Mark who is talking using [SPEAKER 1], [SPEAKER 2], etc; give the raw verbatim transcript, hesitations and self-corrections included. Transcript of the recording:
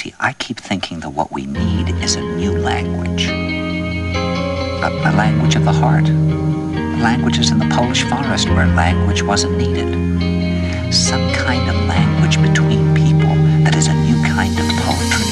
[SPEAKER 1] See, I keep thinking that what we need is a new language. A, a language of the heart. Languages in the Polish forest where language wasn't needed. Some kind of language between